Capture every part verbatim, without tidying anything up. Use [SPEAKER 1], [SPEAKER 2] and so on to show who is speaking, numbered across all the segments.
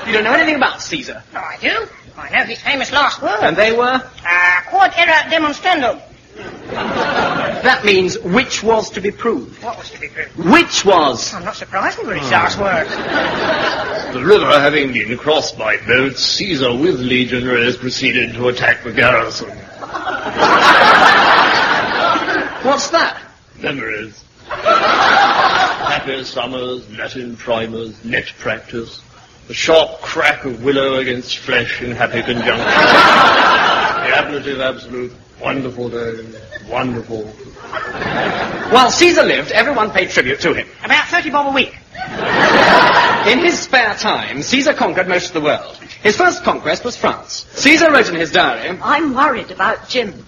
[SPEAKER 1] You don't know anything about Caesar?
[SPEAKER 2] Oh, I do. I know his famous last words.
[SPEAKER 1] And they were?
[SPEAKER 2] Uh, quod erat demonstrandum.
[SPEAKER 1] That means which was to be proved.
[SPEAKER 2] What was to be proved?
[SPEAKER 1] Which was?
[SPEAKER 2] I'm not surprised they were his last words.
[SPEAKER 3] The river having been crossed by boats, Caesar with legionaries proceeded to attack the garrison.
[SPEAKER 1] What's that?
[SPEAKER 3] Memories. Happy summers, Latin primers, net practice. The sharp crack of willow against flesh in happy conjunction. The ablative absolute. Wonderful day. Wonderful.
[SPEAKER 1] While Caesar lived, everyone paid tribute to him.
[SPEAKER 2] About thirty bob a week.
[SPEAKER 1] In his spare time, Caesar conquered most of the world. His first conquest was France. Caesar wrote in his diary...
[SPEAKER 4] I'm worried about Jim.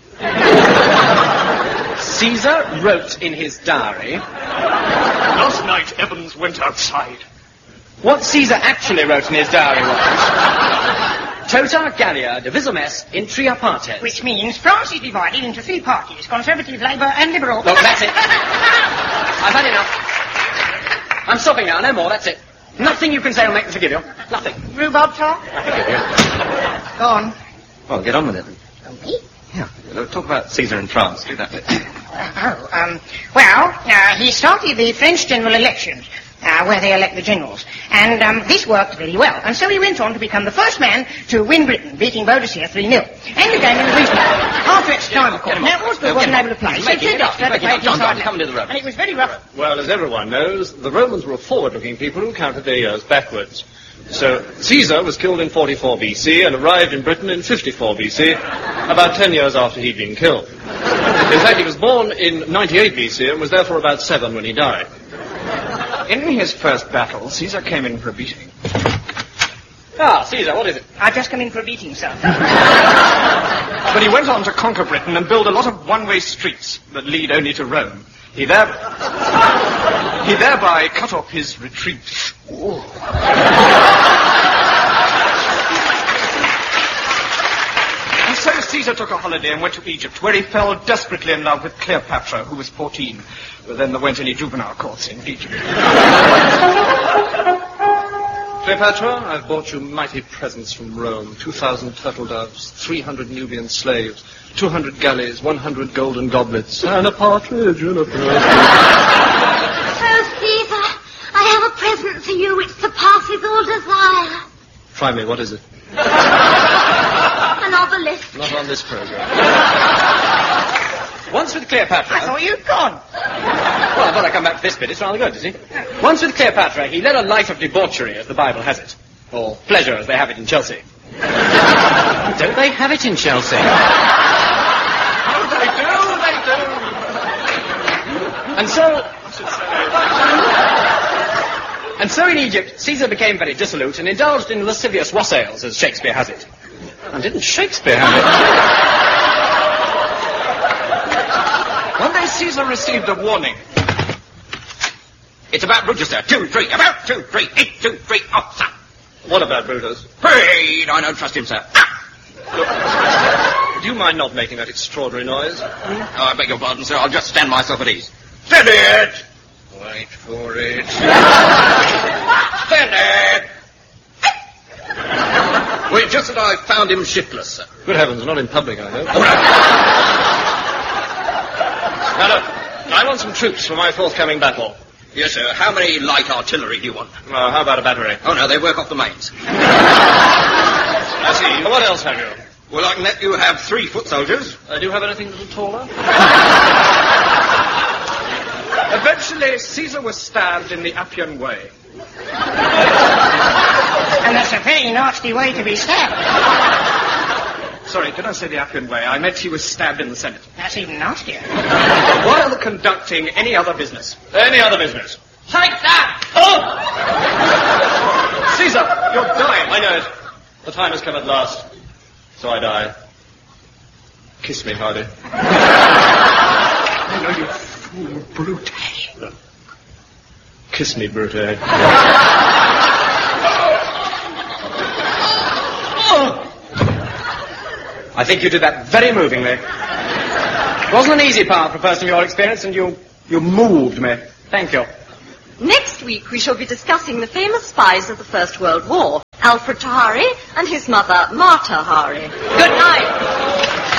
[SPEAKER 1] Caesar wrote in his diary...
[SPEAKER 3] Last night, Evans went outside.
[SPEAKER 1] What Caesar actually wrote in his diary was... Tota Gallia divisum est in tria partes.
[SPEAKER 2] Which means France is divided into three parties, Conservative, Labour and Liberal.
[SPEAKER 1] Look, that's it. I've had enough. I'm stopping now, no more, that's it. Nothing you can say will make me forgive you. Nothing.
[SPEAKER 2] Rhubarb talk?
[SPEAKER 1] I forgive you.
[SPEAKER 2] Go on.
[SPEAKER 1] Well, get on with it then.
[SPEAKER 2] Me?
[SPEAKER 1] Yeah, talk about Caesar in France. Do that bit.
[SPEAKER 2] Oh, um, well, uh, he started the French general elections, uh, where they elect the generals. And um, this worked very well. And so he went on to become the first man to win Britain, beating Boadicea three nil. And the game in the newspaper. After extra time, of course. Now, Osborne wasn't able to play, so two extra to play inside.
[SPEAKER 1] Come into the room.
[SPEAKER 2] And it was very rough.
[SPEAKER 3] Well, as everyone knows, the Romans were a forward-looking people who counted their years backwards. So Caesar was killed in forty-four B C and arrived in Britain in fifty-four B C, about ten years after he'd been killed. In fact, he was born in ninety-eight B C and was therefore about seven when he died.
[SPEAKER 5] In his first battle, Caesar came in for a beating.
[SPEAKER 1] Ah, Caesar, what is it?
[SPEAKER 2] I've just come in for a beating, sir.
[SPEAKER 5] But he went on to conquer Britain and build a lot of one-way streets that lead only to Rome. He there... he thereby cut off his retreat. Ooh. And so Caesar took a holiday and went to Egypt, where he fell desperately in love with Cleopatra, who was fourteen. But then there weren't any juvenile courts in Egypt.
[SPEAKER 3] Cleopatra, I've brought you mighty presents from Rome. Two thousand turtle doves, three hundred Nubian slaves, two hundred galleys, one hundred golden goblets, and a partridge in a pear.
[SPEAKER 4] Oh, Caesar, I have a present for you which surpasses all desire.
[SPEAKER 3] Try me, what is it?
[SPEAKER 4] An obelisk.
[SPEAKER 3] Not on this program.
[SPEAKER 1] Once with Cleopatra...
[SPEAKER 2] I thought you'd gone.
[SPEAKER 1] Well, I thought I'd come back to this bit. It's rather good, you see. Once with Cleopatra, he led a life of debauchery, as the Bible has it. Or pleasure, as they have it in Chelsea. Don't they have it in Chelsea?
[SPEAKER 5] Oh, they do, they do.
[SPEAKER 1] And so... And so in Egypt, Caesar became very dissolute and indulged in lascivious wassails, as Shakespeare has it. And didn't Shakespeare have it?
[SPEAKER 5] One day Caesar received a warning.
[SPEAKER 6] It's about Brutus, sir. Two, three, about two, three, eight, two, three, oh, sir.
[SPEAKER 3] What about Brutus?
[SPEAKER 6] Afraid I don't trust him, sir. Ah!
[SPEAKER 3] Look, do you mind not making that extraordinary noise?
[SPEAKER 6] Oh, I beg your pardon, sir. I'll just stand myself at ease. Steady it! Wait for it. Steady! Wait, just that I found him shiftless, sir.
[SPEAKER 3] Good heavens, not in public, I hope.
[SPEAKER 6] Oh, no.
[SPEAKER 3] Now, look, I want some troops for my forthcoming battle.
[SPEAKER 6] Yes, sir. How many light artillery do you want?
[SPEAKER 3] Uh, how about a battery?
[SPEAKER 6] Oh, no, they work off the mains.
[SPEAKER 3] I see. What else have you?
[SPEAKER 6] Well, I can let you have three foot soldiers.
[SPEAKER 3] Uh, do you have anything a little taller?
[SPEAKER 5] Eventually, Caesar was stabbed in the Appian Way.
[SPEAKER 2] And that's a very nasty way to be stabbed.
[SPEAKER 5] Sorry, did I say the Appian Way? I meant he was stabbed in the Senate.
[SPEAKER 2] That's even nastier.
[SPEAKER 5] While conducting any other business.
[SPEAKER 3] Any other business?
[SPEAKER 2] Like that!
[SPEAKER 3] Oh!
[SPEAKER 5] Caesar, you're dying.
[SPEAKER 3] I know it. The time has come at last. So I die. Kiss me, Hardy.
[SPEAKER 5] I know you fool, Brute.
[SPEAKER 3] Kiss me, Brute.
[SPEAKER 1] I think you did that very movingly. It wasn't an easy part for a person of your experience, and you, you moved me. Thank you.
[SPEAKER 4] Next week we shall be discussing the famous spies of the First World War.
[SPEAKER 7] Alfred Tahari, and his mother, Marta Hari. Good night.